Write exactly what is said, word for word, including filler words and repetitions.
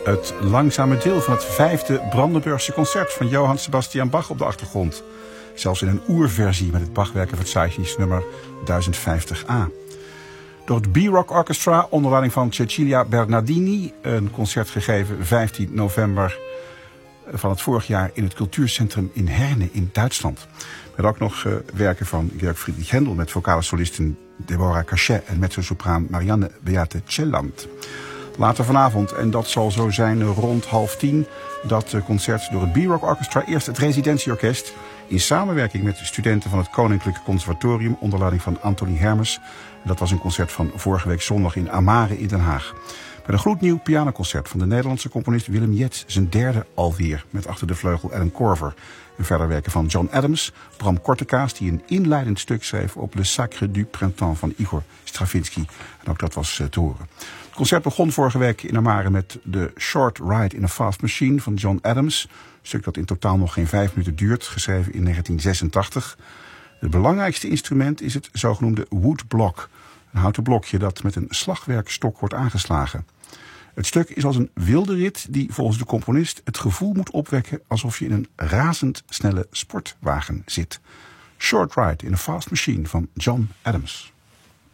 Het langzame deel van het vijfde Brandenburgse concert van Johann Sebastian Bach op de achtergrond. Zelfs in een oerversie met het Bachwerkenverzeichnis nummer duizend vijftig a. Door het B-Rock Orchestra onder leiding van Cecilia Bernardini. Een concert gegeven vijftien november van het vorig jaar in het cultuurcentrum in Herne in Duitsland. Met ook nog uh, werken van Georg Friedrich Händel met vocale solisten Deborah Cachet en mezzosopraan Marianne Beate Celland. Later vanavond, en dat zal zo zijn rond half tien, dat concert door het B-Rock Orchestra, eerst het residentieorkest, in samenwerking met de studenten van het Koninklijke Conservatorium onder leiding van Anthony Hermes. Dat was een concert van vorige week zondag in Amare in Den Haag. Met een gloednieuw pianoconcert van de Nederlandse componist Willem Jets, zijn derde alweer, met achter de vleugel Alan Corver. En verder werken van John Adams, Bram Kortekaas, die een inleidend stuk schreef op Le Sacre du Printemps van Igor Stravinsky. En ook dat was uh, te horen. Het concert begon vorige week in Amare met de Short Ride in a Fast Machine van John Adams. Een stuk dat in totaal nog geen vijf minuten duurt, geschreven in negentien zesentachtig. Het belangrijkste instrument is het zogenoemde woodblock. Een houten blokje dat met een slagwerkstok wordt aangeslagen. Het stuk is als een wilde rit die volgens de componist het gevoel moet opwekken alsof je in een razendsnelle sportwagen zit. Short Ride in a Fast Machine van John Adams.